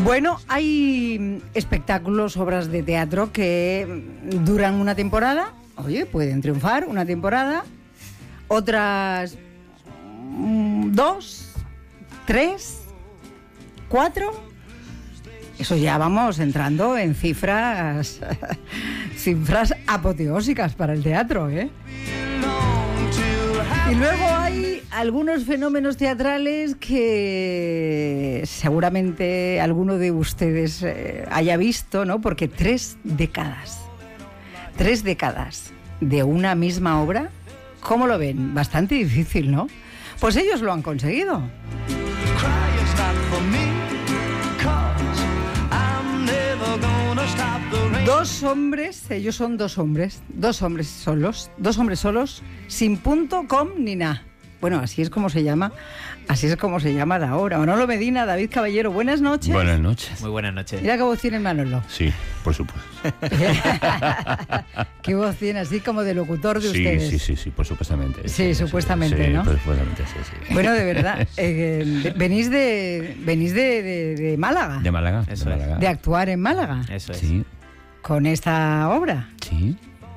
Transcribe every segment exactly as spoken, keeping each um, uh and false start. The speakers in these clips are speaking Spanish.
Bueno, hay espectáculos, obras de teatro que duran una temporada, oye, pueden triunfar una temporada, otras mm, dos, tres, cuatro. Eso ya vamos entrando en cifras, cifras apoteósicas para el teatro, ¿eh? Y luego hay algunos fenómenos teatrales que seguramente alguno de ustedes eh, haya visto, ¿no? Porque tres décadas, tres décadas de una misma obra, ¿cómo lo ven? Bastante difícil, ¿no? Pues ellos lo han conseguido. Dos hombres, ellos son dos hombres, dos hombres solos, dos hombres solos, sin punto, com ni nada. Bueno, así es como se llama, así es como se llama la obra. Manolo Medina, David Caballero, buenas noches. Buenas noches. Muy buenas noches. Mira qué voz tiene Manolo. Sí, por supuesto. Qué voz tiene, así como de locutor de sí, ustedes. Sí, sí, sí, por supuestamente. Sí, sí supuestamente, sí, ¿no? Por supuestamente, sí, sí. Bueno, de verdad, eh, venís de venís de, de, de Málaga. De Málaga. Eso de es. Málaga. De actuar en Málaga. Eso es. Sí, Con esta obra. sí.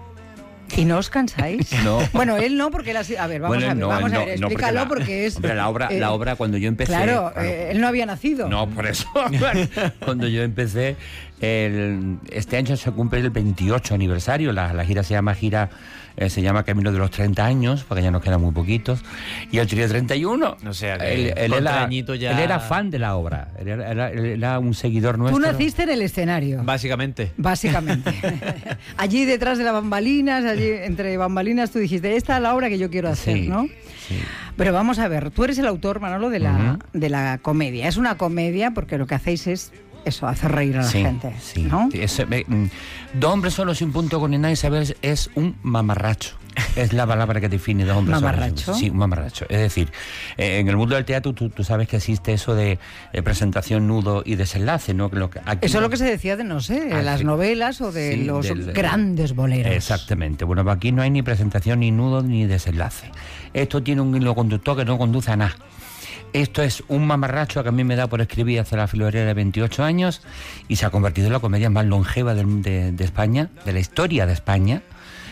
¿Y no os cansáis? No. Bueno, él no, porque él ha sido... A ver, vamos Bueno, a ver, no, vamos él a no, ver, no, porque explícalo la- porque es... Hombre, la obra, eh, la obra cuando yo empecé... Claro, eh, él no había nacido. No, por eso. Cuando yo empecé, el, este año se cumple el veintiocho aniversario. La, la gira se llama gira eh, se llama Camino de los treinta años, porque ya nos quedan muy poquitos. Y él tiene treinta y uno. O sea, que él, él, con era, añito ya- él era fan de la obra. Él era, era- él era un seguidor Tú nuestro. naciste en el escenario. Básicamente. Básicamente. Allí detrás de las bambalinas, allí entre bambalinas, tú dijiste, esta es la obra que yo quiero hacer, Sí, ¿no? sí. Pero vamos a ver, tú eres el autor, Manolo, de la, Ujú. de la comedia. Es una comedia porque lo que hacéis es eso, hacer reír a la Sí, gente, sí. ¿no? Es, eh, mm, dos hombres solos sin punto con ni nada, ¿sabes? Es un mamarracho. Es la palabra que define dos hombres solos. ¿Mamarracho? Sí, un mamarracho. Es decir, eh, en el mundo del teatro tú, tú sabes que existe eso de eh, presentación, nudo y desenlace, ¿no? Lo que aquí- Eso es lo que se decía de, no sé, de Ah, las sí. novelas o de Sí, los del- grandes boleros. Exactamente. Bueno, aquí no hay ni presentación, ni nudo, ni desenlace. Esto tiene un hilo conductor que no conduce a nada. Esto es un mamarracho que a mí me da por escribir hace la filorera de veintiocho años y se ha convertido en la comedia más longeva del- de, de España, de la historia de España.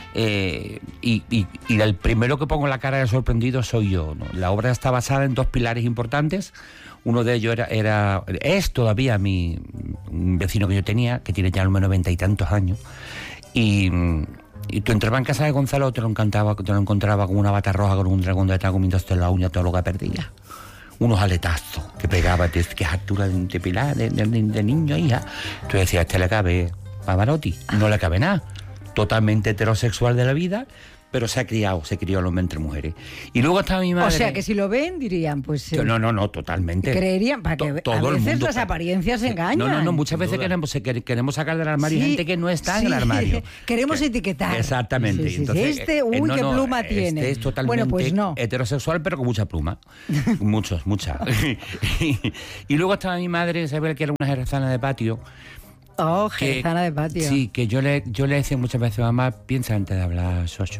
Eh, y, y- y el primero que pongo la cara de sorprendido soy yo, ¿no? La obra está basada en dos pilares importantes. Uno de ellos era, era es todavía mi un vecino que yo tenía, que tiene ya al menos noventa y tantos años. Y, y tú entrabas en casa de Gonzalo, te lo, encantaba, te lo encontraba con una bata roja, con un dragón detrás, comiéndose la uña, todo lo que perdía. Unos aletazos que pegaba, de, que es altura de, de pilar, de, de, de niño, hija. Tú decías, este le cabe Pavarotti, no le cabe nada. Totalmente heterosexual de la vida, pero se ha criado, se crió el hombre entre mujeres. Y luego estaba mi madre... O sea, que si lo ven, dirían, pues... eh, No, no, no, totalmente. creerían, para que To- a todo el veces mundo- las apariencias engañan. No, no, no, muchas sin veces duda. queremos, que- queremos sacar del armario Sí, gente que no está sí, en el armario. queremos Que- etiquetar. Exactamente. Sí, sí, sí. Entonces, Este, eh, uy, no, qué no, pluma este tiene. es totalmente Bueno, pues no. heterosexual, pero con mucha pluma. Muchos, mucha. y, y luego estaba mi madre, Isabel, que era una jerezana de patio. Oh, que- jerezana de patio. Sí, que yo le, yo le decía muchas veces, mamá, piensa antes de hablar, socio.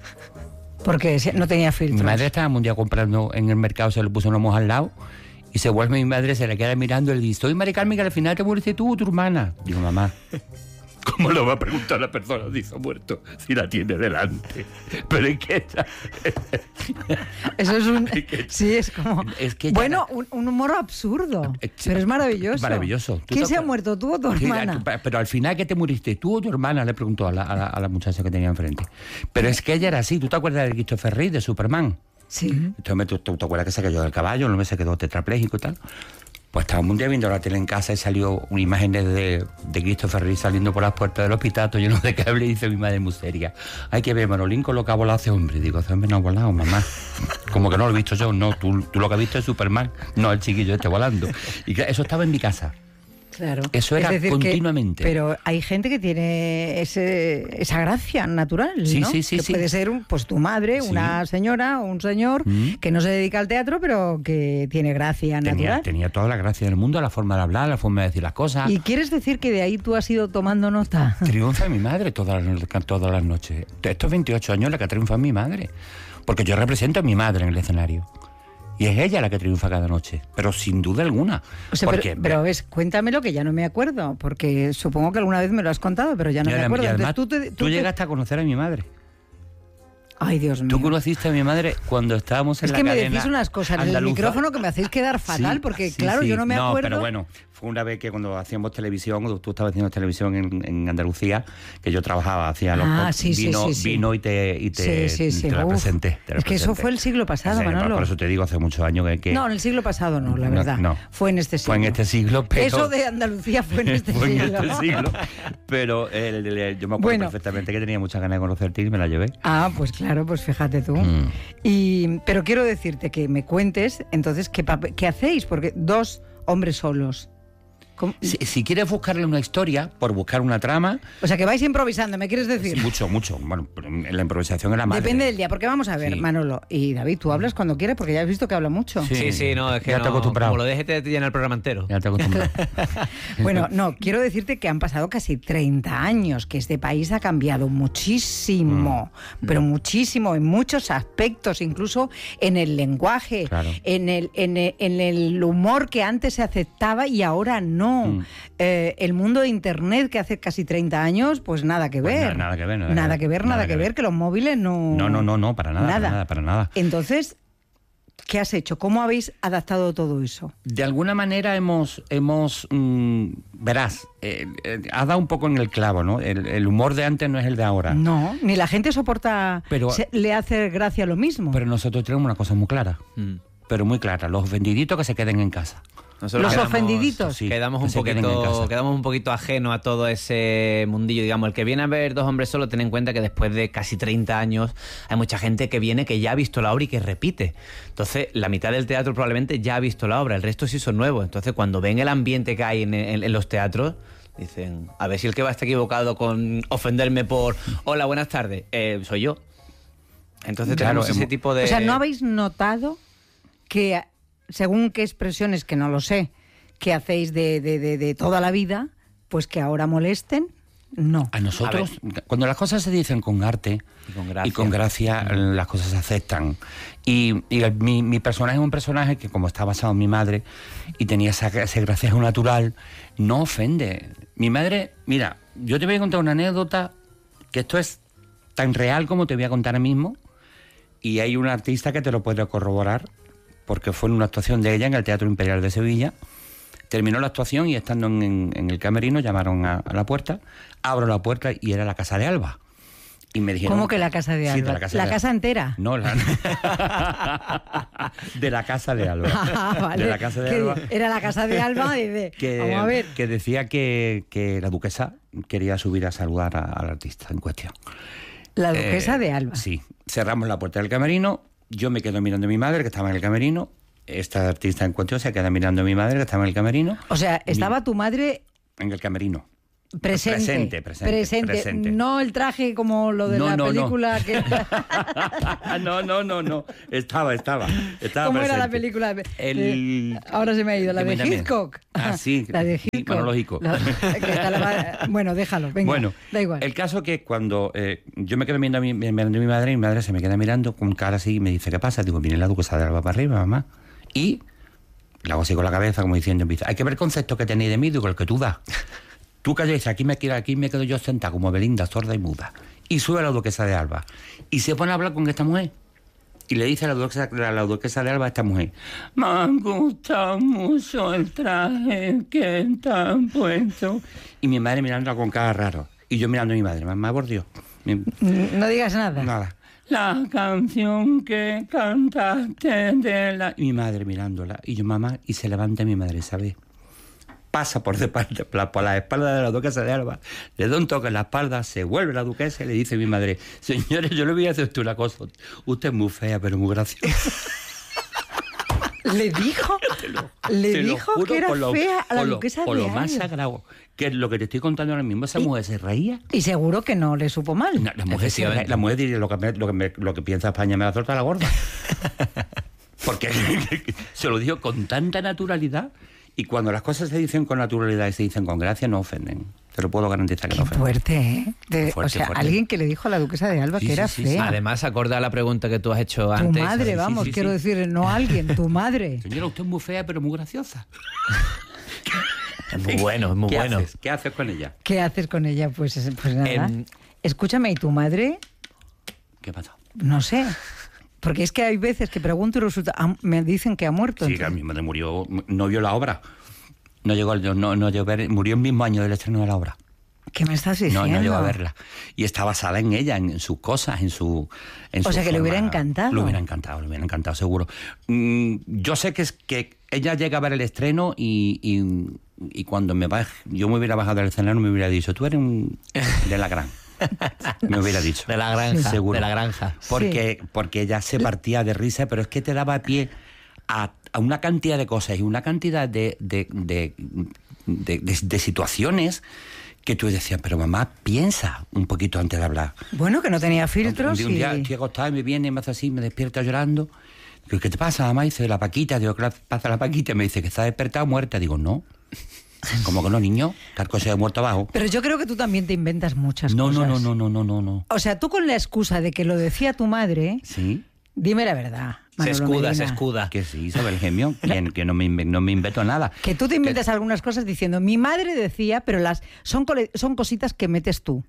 Porque si- no tenía Mi filtros. madre estaba un día comprando en el mercado, se le puso una moja al lado y se vuelve mi madre, se le queda mirando y le dice, oye, Mari Carmen, que al final te muriste tú o tu hermana. Digo, mamá, ¿cómo lo va a preguntar la persona si se ha muerto si la tiene delante? Pero es que... esta- Eso es un... Es que- Sí, es como... es que ya bueno, la- un, un humor absurdo, Eh, sí, pero es maravilloso. Maravilloso. ¿Tú ¿Quién te se ha acuer- muerto, tú o tu Sí, hermana? pero al final, ¿qué te muriste? ¿Tú o tu hermana? Le preguntó a la, a la, a la muchacha que tenía enfrente. Pero es que ella era así. ¿Tú te acuerdas de Christopher Reeve, de Superman? Sí. Entonces, ¿tú, tú te acuerdas que se cayó del caballo? No me se quedó tetrapléjico y tal. Pues estábamos un día viendo la tele en casa y salió una imagen de, de Christopher Reeve saliendo por las puertas del hospital, todo lleno de cable, y dice mi madre muy seria, hay que ver, Manolín, con lo que ha volado ese hombre. Y digo, ese hombre no ha volado, mamá. Como que no lo he visto yo. No, tú, tú lo que has visto es Superman, no el chiquillo este volando. Y que eso estaba en mi casa. Claro. Eso era Es decir que- continuamente. pero hay gente que tiene ese, esa gracia natural, Sí, ¿no? sí, sí, que sí. puede ser un, pues tu madre, Sí. una señora o un señor Mm. que no se dedica al teatro, pero que tiene gracia Tenía, natural. tenía toda la gracia del mundo, la forma de hablar, la forma de decir las cosas. ¿Y quieres decir que de ahí tú has ido tomando nota? Triunfa mi madre todas las, todas las noches. Estos veintiocho años la que triunfa mi madre. Porque yo represento a mi madre en el escenario. Y es ella la que triunfa cada noche, pero sin duda alguna. O sea, porque, pero, pero ves, cuéntamelo que ya no me acuerdo, porque supongo que alguna vez me lo has contado, pero ya no y me además, acuerdo. y además, Entonces, tú, te, tú, tú te... llegaste a conocer a mi madre. Ay, Dios mío. Tú conociste a mi madre cuando estábamos en es la que me cadena decís unas cosas en andaluza. el micrófono que me hacéis quedar fatal, Sí, porque sí, claro, sí. yo no me no, acuerdo. Pero bueno, fue una vez que cuando hacíamos televisión, cuando tú estabas haciendo televisión en, en Andalucía, que yo trabajaba, hacía los Ah, pod- sí, sí, vino, sí, sí. vino y te, y te, Sí, sí, sí. te la Uf. presenté. Te la Es que eso presenté. fue el siglo pasado, Sí, Manolo. Por eso te digo, hace muchos años que... que No, en el siglo pasado no, la No, verdad. no. Fue en este siglo. Fue en este siglo, pero... Eso de Andalucía fue en este fue siglo. en este siglo. Pero el- el- yo me acuerdo Bueno. perfectamente que tenía muchas ganas de conocerte y me la llevé. Ah, pues claro, pues fíjate tú. Mm. Y, pero quiero decirte que me cuentes, entonces, ¿qué, pape- qué hacéis? Porque dos hombres solos. ¿Cómo? Si, si quieres buscarle una historia, por buscar una trama... O sea, que vais improvisando, ¿me quieres decir? Sí, mucho, mucho. Bueno, pero en la improvisación es la madre. Depende del día, porque vamos a ver, Sí. Manolo y David, tú hablas cuando quieres, porque ya has visto que habla mucho. Sí. Sí, sí, no, es que Ya no, te he acostumbrado. como lo dejes te llena el programa entero. Ya te acostumbras. Bueno, no, quiero decirte que han pasado casi treinta años, que este país ha cambiado muchísimo, Mm. pero muchísimo, en muchos aspectos, incluso en el lenguaje, Claro. en, el, en, el, en el humor que antes se aceptaba y ahora no. Mm. Eh, el mundo de Internet, que hace casi treinta años, pues nada que Pues ver. nada, nada que ver, nada Nada que que ver, ver, nada que ver, que los móviles no... No, no, no, no, para nada, para nada, para nada. Entonces, ¿qué has hecho? ¿Cómo habéis adaptado todo eso? De alguna manera hemos, hemos mm, verás, eh, eh, has dado un poco en el clavo, ¿no? El, el humor de antes no es el de ahora. No, ni la gente soporta, Pero- se- le hace gracia lo mismo. Pero nosotros tenemos una cosa muy clara, Mm. pero muy clara. Los vendiditos que se queden en casa. Nosotros Los ofendiditos. Sí, quedamos, que un se queden en poquito, casa. quedamos un poquito ajenos a todo ese mundillo. Digamos, el que viene a ver Dos hombres solos, ten en cuenta que después de casi treinta años hay mucha gente que viene que ya ha visto la obra y que repite. Entonces, la mitad del teatro probablemente ya ha visto la obra, el resto sí son nuevos. Entonces, cuando ven el ambiente que hay en, en- en los teatros, dicen, a ver si el que va a estar equivocado con ofenderme por hola, buenas tardes, eh, soy yo. Entonces Claro, tenemos ese hemos- tipo de... O sea, ¿no habéis notado que, según qué expresiones, que no lo sé, que hacéis de, de, de, de toda la vida, pues que ahora molesten? No. A nosotros, cuando las cosas se dicen con arte Y con gracia. y con gracia, las cosas se aceptan. Y, y el- mi, mi personaje es un personaje que, como está basado en mi madre y tenía esa, ese gracejo natural, no ofende. Mi madre, mira, yo te voy a contar una anécdota que esto es tan real como te voy a contar ahora mismo, y hay un artista que te lo puede corroborar, porque fue en una actuación de ella en el Teatro Imperial de Sevilla. Terminó la actuación y estando en, en- en el camerino llamaron a, a la puerta, abro la puerta y era la casa de Alba. Y me dijeron, ¿Cómo que la casa de Alba? Sí, de la casa, ¿La de- casa entera? No, la... de la casa de Alba. Ah, vale. De la casa de Que Alba. Era la casa de Alba y de... Que, Vamos a ver. que decía que, que la duquesa quería subir a saludar a- al artista en cuestión. La duquesa Eh, de Alba. Sí. Cerramos la puerta del camerino, yo me quedo mirando a mi madre que estaba en el camerino, esta artista en cuestión se queda mirando a mi madre que estaba en el camerino. O sea, estaba tu madre En el camerino. presente. Presente, presente, presente. No el traje como lo de No, la no, no. película que... no, no, no, no. Estaba, estaba. estaba ¿Cómo era la presente. película? El... Eh, ahora se me ha ido, la de Cuéntame. Hitchcock. Ah, sí. La de Sí, Hitchcock. monológico. La- que está la- Bueno, déjalo, venga. Bueno, da igual. el caso que cuando eh, yo me quedo mirando a, mi, mirando a mi madre, y mi madre se me queda mirando con cara así y me dice, ¿qué pasa? Digo, viene la duquesa de Alba para arriba, mamá. Y le hago así con la cabeza, como diciendo, empieza, hay que ver el concepto que tenéis de mí, digo, el que tú das. Tú calles, aquí me, quedo, aquí me quedo yo sentada como Belinda, sorda y muda. Y sube la duquesa de Alba. Y se pone a hablar con esta mujer. Y le dice a la duquesa, a la duquesa de Alba a esta mujer, me ha gustado mucho el traje que te han puesto. Y mi madre mirándola con cara raro. Y yo mirando a mi madre, mamá, por Dios. Mi- No digas nada. Nada. La canción que cantaste de la... Y mi madre mirándola. Y yo, mamá, y se levanta mi madre, ¿sabes? Pasa por, de, por, por la espalda de la duquesa de Alba, le da un toque en la espalda, se vuelve la duquesa y le dice a mi madre, señores, yo le voy a hacer usted una cosa, usted es muy fea, pero muy graciosa. ¿Le dijo? ¿Le Te lo dijo juro que era por lo- fea a la por lo- duquesa por de lo más Alba? sagrado, que es lo que te estoy contando ahora mismo, esa Y- mujer se reía. Y seguro que no le supo mal. No, la mujer, se re- la mujer diría lo que, me- lo, que me- lo que piensa España me la torta la gorda. Porque se lo dijo con tanta naturalidad, y cuando las cosas se dicen con naturalidad y se dicen con gracia no ofenden. te lo puedo garantizar que Qué no fue. fuerte, ¿eh? De, Fuerte, o sea, fuerte. alguien que le dijo a la duquesa de Alba Sí, que sí, era sí, fea. sí. Además, acorde a la pregunta que tú has hecho Tu antes. madre, sí, vamos, sí, quiero sí. decir, no alguien, tu madre. Señora, usted es muy fea, pero muy graciosa. Es muy bueno, es muy ¿Qué bueno. haces? ¿Qué haces con ella? ¿Qué haces con ella? Pues, pues nada. Em, Escúchame, ¿y tu madre? ¿Qué pasa? No sé. Porque es que hay veces que pregunto y resulta, ah, me dicen que ha muerto. Sí, entonces- que mi madre murió, no vio la obra. No llegó, no, no llegó a ver, murió el mismo año del estreno de la obra. ¿Qué me estás No, diciendo? no llegó a verla. Y está basada en ella, en, en sus cosas, en su... En O su sea, que le hubiera encantado. Le hubiera encantado, le hubiera encantado, seguro. Mm, yo sé que es que ella llega a ver el estreno y, y, y cuando me baj, yo me hubiera bajado del escenario me hubiera dicho, tú eres un de la gran. Me hubiera dicho. De la granja, Seguro. de la granja. Porque, porque ella se partía de risa, pero es que te daba pie a, a una cantidad de cosas y una cantidad de, de, de, de, de- de situaciones que tú decías, pero mamá, piensa un poquito antes de hablar. Bueno, que no tenía Un filtros día, un y... día estoy acostado y me viene y me hace así, me despierta llorando. Digo, ¿qué te pasa, mamá? Dice, la Paquita. Digo, ¿qué le pasa a la Paquita? Y me dice, que está despertada o muerta. Digo, no. ¿Cómo que no, niño? Tal cosa de muerto abajo. Pero yo creo que tú también te inventas muchas No, cosas. no, no, no, no, no, no, no. O sea, tú con la excusa de que lo decía tu madre, ¿Sí? dime la verdad, Se Manolo escuda, Medina. se escuda. Que sí, Isabel Gemio, que, que no, me, inve- no me invento nada. Que tú te inventas algunas cosas diciendo, mi madre decía, pero las son, cole- son cositas que metes tú.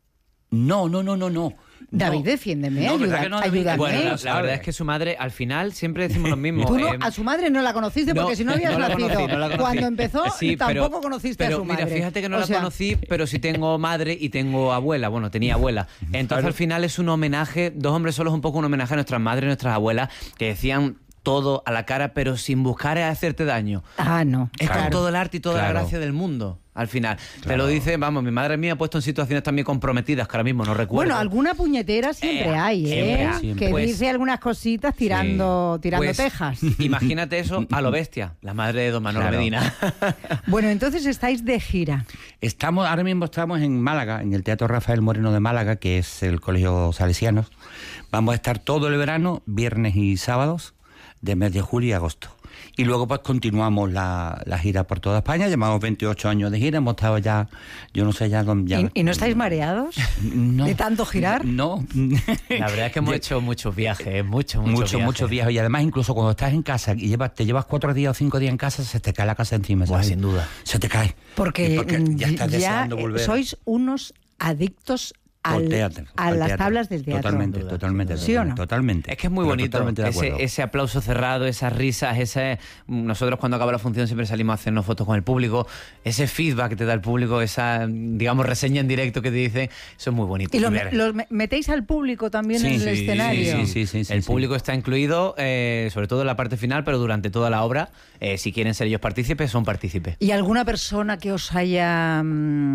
No, no, no, no, no. David, No. defiéndeme, No, ¿verdad ayuda- que no, David? ayúdame. Bueno, la, la ¿Sabe? verdad es que su madre, al final, siempre decimos lo mismo. Tú no, eh, a su madre no la conociste no, porque si no habías no la nacido. conocí, no la conocí. Cuando empezó Sí, tampoco pero- conociste pero a su madre. Mira, fíjate que no O la sea, conocí, pero sí tengo madre y tengo abuela. Bueno, tenía abuela. Entonces Claro. al final es un homenaje, Dos hombres solos es un poco un homenaje a nuestras madres y nuestras abuelas que decían todo a la cara, pero sin buscar hacerte daño. Ah, no. Es claro. con todo el arte y toda Claro. la gracia del mundo, al final. Te Claro. lo dice, vamos, mi madre mía ha puesto en situaciones también comprometidas que ahora mismo no recuerdo. Bueno, alguna puñetera siempre Eh, hay, ¿eh? siempre hay. Siempre. Que Pues- dice algunas cositas tirando, tirando Pues, tejas. Imagínate eso a lo bestia, la madre de don Manolo Claro. Medina. Bueno, entonces estáis de gira. Estamos, ahora mismo estamos en Málaga, en el Teatro Rafael Moreno de Málaga, que es el Colegio Salesianos. Vamos a estar todo el verano, viernes y sábados, de mes de julio y agosto. Y luego pues continuamos la, la gira por toda España. Llevamos veintiocho años de gira, hemos estado ya, yo no sé ya... con- ya ¿Y, y no estáis mareados? No. ¿De tanto girar? No. La verdad es que hemos hecho muchos viajes, muchos, muchos Muchos, viajes. muchos viajes. Y además, incluso cuando estás en casa y llevas, te llevas cuatro días o cinco días en casa, se te cae la casa encima. Buah, ¿sabes? sin duda. Se te cae. Porque, Y porque ya estás ya deseando eh, volver. sois unos adictos al- Al teatro, a al las teatro. tablas del teatro. Totalmente, Sin duda, totalmente. sin duda. ¿Sí o no? Totalmente. Es que es muy Pero bonito totalmente de ese, acuerdo. ese aplauso cerrado, esas risas, ese nosotros cuando acaba la función siempre salimos a hacernos fotos con el público, ese feedback que te da el público, esa digamos reseña en directo que te dicen, eso es muy bonito. ¿Y lo, Y me- ver- los me- metéis al público también Sí, en el sí, escenario? sí, sí, sí, sí, el sí. público está incluido, eh, sobre todo en la parte final, pero durante toda la obra, eh, si quieren ser ellos partícipes, son partícipes. ¿Y alguna persona que os haya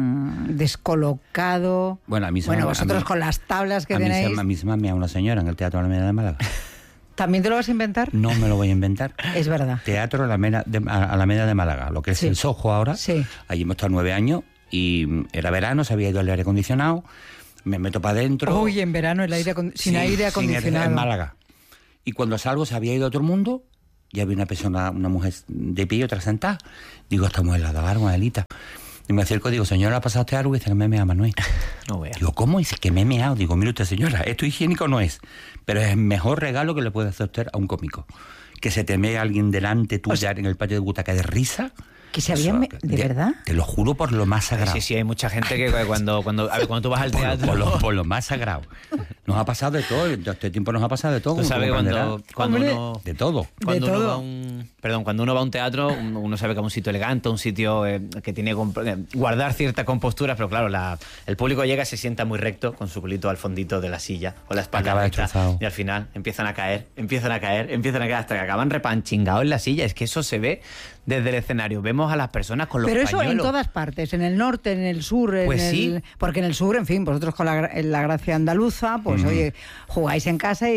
mm, descolocado? Bueno, a mí se Bueno, me- a vosotros mí- con las tablas que a mí, se, tenéis, a mí se me ha meado una señora en el Teatro Alameda de Málaga. ¿también te lo vas a inventar? No me lo voy a inventar. Es verdad. Teatro Alameda de, Alameda de Málaga, lo que es Sí. el Soho ahora. Sí. Allí hemos estado nueve años y mm, era verano, se había ido el aire acondicionado, me meto para adentro. Uy, en verano el aire acon- sin Sí, aire sin acondicionado. en Málaga. Y cuando salgo se había ido todo el mundo y había una persona, una mujer de pie y otra sentada. Digo, esta mujer la daba algo, Adelita. Y me acerco y digo, señora, ¿ha pasado usted algo? Y dice, que me he meado, Manuel. No veas. Digo, ¿cómo? Y dice, que me he meado. Digo, mire usted, señora, esto higiénico no es, pero es el mejor regalo que le puede hacer usted a un cómico. Que se te mee alguien delante tuya en el patio de butaca de risa. Que se había... Eso, me- ¿De verdad? Te lo juro por lo más sagrado. Sí, sí, hay mucha gente que cuando, cuando, a ver, cuando tú vas al Por, lo- teatro... por lo, por lo más sagrado. Nos ha pasado de todo. En todo este tiempo nos ha pasado de todo. Tú sabes como cuando, comprenderás. cuando Hombre. uno... De todo. Cuando De uno todo. va a un, perdón, cuando uno va a un teatro, uno uno sabe que es un sitio elegante, un sitio eh, que tiene que comp- eh, guardar cierta compostura, pero claro, la, el público llega y se sienta muy recto con su culito al fondito de la silla, con la espalda Acaba recta, destrozado. y al final empiezan a caer, empiezan a caer, empiezan a caer hasta que acaban repanchingados en la silla. Es que eso se ve desde el escenario. Vemos a las personas con los Pero eso en pañuelos. todas partes, en el norte, en el sur, en Pues el- sí. porque en el sur, en fin, vosotros con la, gra- en la gracia andaluza, pues Mm. oye, jugáis en casa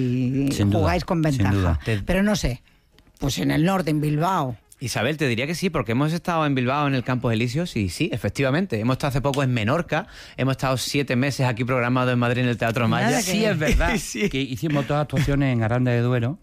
y Sin duda, jugáis con sin ventaja. duda. Te- Pero no sé, pues en el norte, en Bilbao. Isabel, te diría que sí, porque hemos estado en Bilbao en el Campos Elíseos y sí, efectivamente. Hemos estado hace poco en Menorca, hemos estado siete meses aquí programados en Madrid en el Teatro Nada Maya. que Sí, ver. es verdad Sí. que hicimos dos actuaciones en Aranda de Duero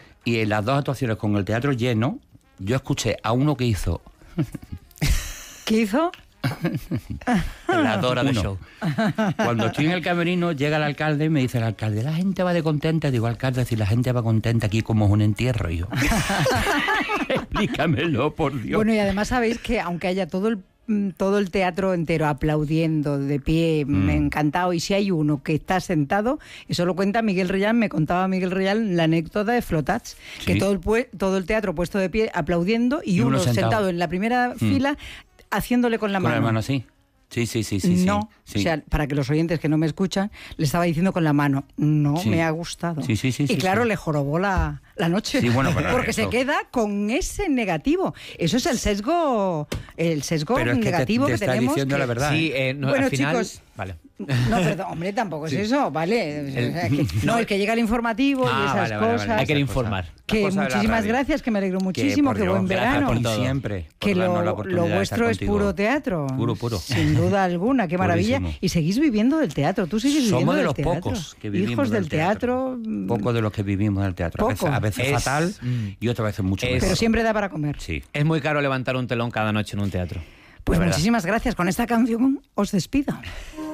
y en las dos actuaciones con el teatro lleno, yo escuché a uno que hizo... ¿Qué hizo? La Dora de Uno. show. Cuando estoy en el camerino, llega el alcalde y me dice el alcalde, la gente va de contenta. Digo, alcalde, si la gente va contenta aquí como es un entierro. Y yo, explícamelo, por Dios. Bueno, y además sabéis que aunque haya todo el todo el teatro entero aplaudiendo, de pie, Mm. encantado, y si hay uno que está sentado, eso lo cuenta Miguel Reyal, me contaba Miguel Reyal la anécdota de Flotats, que Sí. todo el, pue- todo el teatro puesto de pie aplaudiendo y, Y uno uno, sentado. sentado. en la primera fila haciéndole con la Con mano. la mano así. Sí, sí, sí, sí. No, sí. o sea, para que los oyentes que no me escuchan, le estaba diciendo con la mano, no Sí. me ha gustado. Sí, sí, sí, y sí, claro, sí. le jorobó la, la noche. Sí, bueno, pero porque eso- se queda con ese negativo. Eso es el sesgo, el sesgo Pero es que te- negativo te que está tenemos. diciendo que- la verdad. Sí, eh, no, Bueno, al final... chicos, Vale. No, perdón, hombre, tampoco es Sí. eso, ¿vale? O sea, que- no, No. es que llega el informativo y Ah, esas vale, vale, cosas. vale. Hay que Esas informar. cosas. Que Las cosas de la muchísimas radio. gracias, que me alegro muchísimo, por que, buen Dios, verano. gracias por todo. Siempre. Que por darnos la lo, oportunidad lo de vuestro estar es contigo. puro teatro. Puro, puro. Sin duda alguna, qué maravilla. Purísimo. Y seguís viviendo del teatro, tú sigues viviendo Somos de del los teatro. pocos que vivimos Hijos del teatro. mm, Pocos de los que vivimos del teatro. A veces, Poco. a veces Es- fatal mm. y otras veces mucho Es- mejor. Pero siempre da para comer. Sí. Es muy caro levantar un telón cada noche en un teatro. Pues De verdad. muchísimas gracias. Con esta canción os despido.